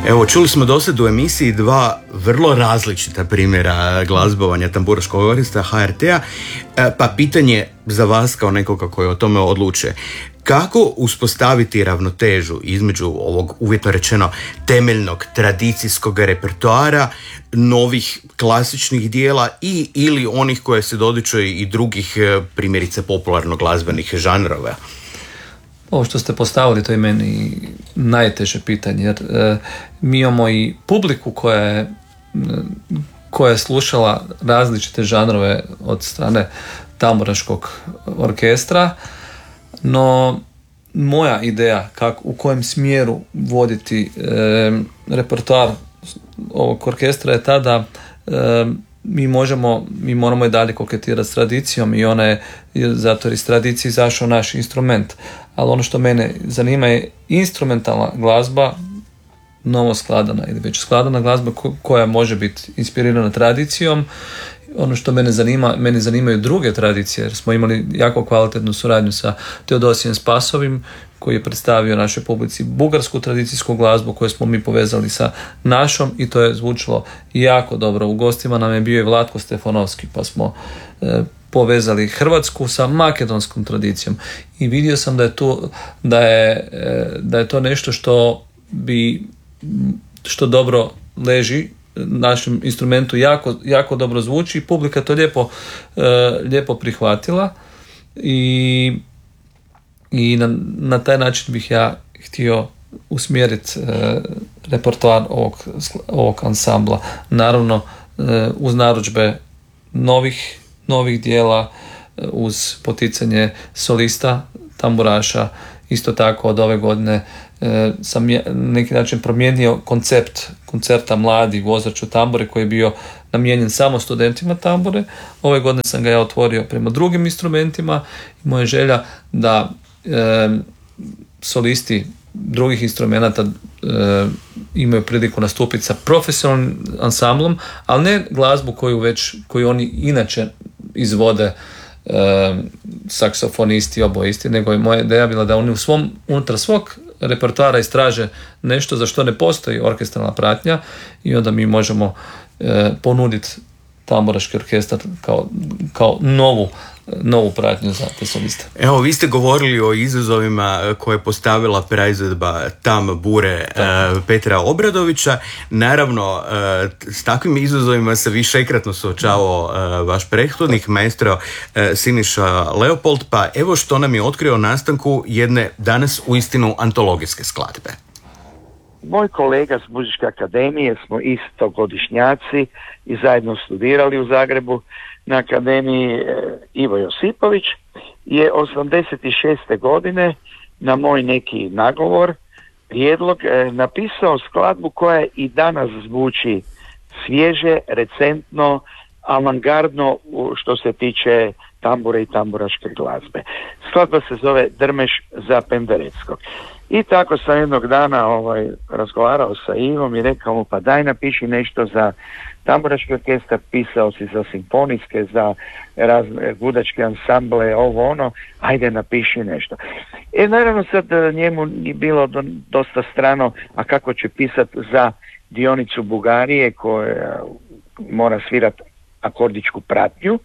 Evo, čuli smo dosad u emisiji dva vrlo različita primjera glazbovanja tamburaškog orkestra HRT-a, pa pitanje za vas kao nekoga koji o tome odlučuje. Kako uspostaviti ravnotežu između ovog, uvjetno rečeno, temeljnog tradicijskog repertoara, novih klasičnih dijela ili onih koje se dotiču i drugih, primjerice, popularno glazbenih žanrova? Ovo što ste postavili, to je meni najteže pitanje, jer mi imamo i publiku koja je slušala različite žanrove od strane tamburaškog orkestra, no moja ideja u kojem smjeru voditi repertoar ovog orkestra je ta da mi moramo i dalje koketirati s tradicijom i ona je, zato jer iz tradicije izašao naš instrument. Ali ono što mene zanima je instrumentalna glazba, novo skladana ili već skladana glazba koja može biti inspirirana tradicijom. Ono što mene zanimaju druge tradicije, jer smo imali jako kvalitetnu suradnju sa Teodosijem Spasovim, koji je predstavio našoj publici bugarsku tradicijsku glazbu koju smo mi povezali sa našom i to je zvučilo jako dobro. U gostima nam je bio i Vlatko Stefanovski, pa smo povezali Hrvatsku sa makedonskom tradicijom i vidio sam da je to nešto što dobro leži našem instrumentu, jako dobro zvuči i publika to lijepo prihvatila i na taj način bih ja htio usmjeriti repertoar ovog ansambla. Naravno, uz narudžbe novih dijela, uz poticanje solista, tamburaša. Isto tako od ove godine sam na neki način promijenio koncerta Mladi u ozračju tambure koji je bio namijenjen samo studentima tambure. Ove godine sam ga ja otvorio prema drugim instrumentima i moja želja da solisti drugih instrumenata imaju priliku nastupiti sa profesionalnim ansamblom, ali ne glazbu koju oni inače izvode, saksofonisti, obojisti, nego je moja ideja bila da oni unutar svog repertoara istraže nešto za što ne postoji orkestralna pratnja i onda mi možemo ponuditi tamburaški orkestar kao novu pratnju za te soliste. Evo, vi ste govorili o izazovima koje je postavila praizvedba Tambure Petra Obradovića. Naravno, s takvim izazovima se višekratno suočavao vaš prethodnik, maestro Siniša Leopold, pa evo što nam je otkrio o nastanku jedne danas uistinu antologijske skladbe. Moj kolega s Muzičke akademije, smo istogodišnjaci i zajedno studirali u Zagrebu na akademiji, Ivo Josipović, je 86. godine na moj neki nagovor, prijedlog, napisao skladbu koja i danas zvuči svježe, recentno, avangardno što se tiče tambure i tamburaške glazbe. Skladba se zove Drmeš za Pendereckog. I tako sam jednog dana razgovarao sa Ivom i rekao mu, pa daj napiši nešto za tamburaški orkestar, pisao si za simfonijske, za razne gudačke ansamble, ajde napiši nešto. Naravno sad njemu je bilo dosta strano, a kako će pisati za dionicu Bugarije koja mora svirati akordičku pratnju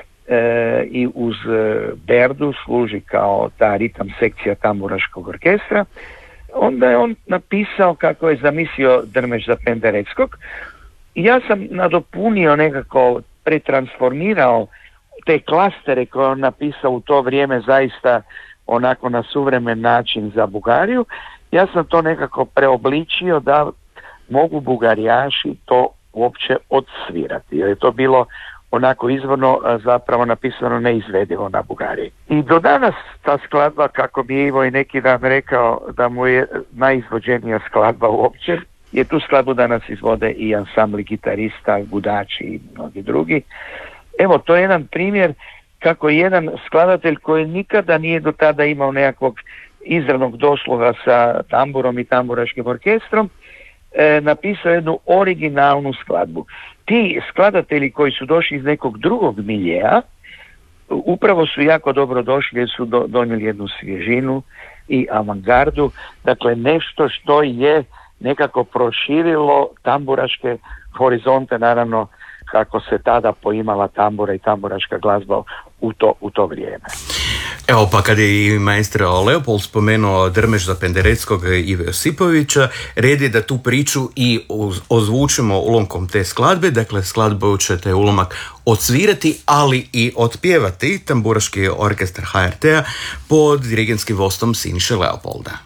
i uz berdu služi kao ta ritam sekcija tamburaškog orkestra. Onda je on napisao kako je zamislio Drmeš za Pendereckog. Ja sam nadopunio, nekako pretransformirao te klastere koje on napisao u to vrijeme zaista onako na suvremen način za Bugariju. Ja sam to nekako preobličio da mogu Bugarijaši to uopće odsvirati, jer je to bilo onako izvorno zapravo napisano neizvedivo na Bugariji. I do danas ta skladba, kako bi Ivo i neki dan rekao da mu je najizvođenija skladba uopće, je tu skladbu danas izvode i ansambli gitarista, gudači i mnogi drugi. Evo, to je jedan primjer kako jedan skladatelj koji nikada nije do tada imao nekakvog izravnog dosluha sa tamburom i tamburaškim orkestrom, napisao jednu originalnu skladbu. Ti skladatelji koji su došli iz nekog drugog miljeja upravo su jako dobro došli jer su donijeli jednu svježinu i avangardu, dakle nešto što je nekako proširilo tamburaške horizonte, naravno kako se tada poimala tambura i tamburaška glazba u to vrijeme. Evo pa kad je i maestro Leopold spomenuo Drmež za Pendereckog Ive Josipovića, red je da tu priču i ozvučimo ulomkom te skladbe. Dakle, skladbu će taj ulomak odsvirati, ali i otpjevati Tamburaški orkestar HRT-a pod dirigentskim vodstvom Siniše Leopolda.